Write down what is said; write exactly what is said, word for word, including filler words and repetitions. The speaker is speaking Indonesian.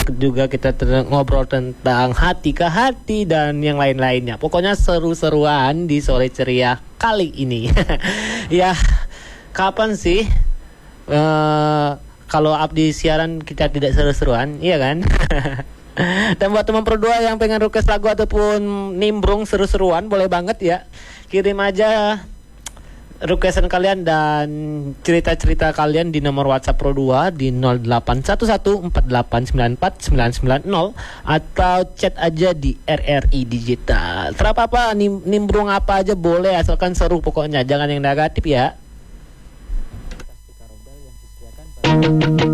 juga kita ter- ngobrol tentang hati ke hati dan yang lain-lainnya. Pokoknya seru-seruan di sore ceria kali ini. Ya, kapan sih uh, kalau Abdi siaran kita tidak seru-seruan, iya kan? Dan buat teman berdua yang pengen request lagu ataupun nimbrung seru-seruan, boleh banget ya. Kirim aja requestan kalian dan cerita-cerita kalian di nomor WhatsApp Pro dua di nol delapan satu satu empat delapan sembilan empat sembilan sembilan nol atau chat aja di R R I Digital. Terapa apa nim- nimbrung apa aja boleh, asalkan seru pokoknya, jangan yang negatif ya.